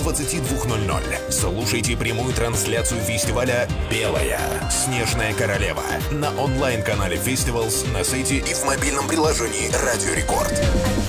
22:00. Слушайте прямую трансляцию фестиваля «Белая снежная королева» на онлайн-канале Festivals, на сайте и в мобильном приложении «Радио Рекорд».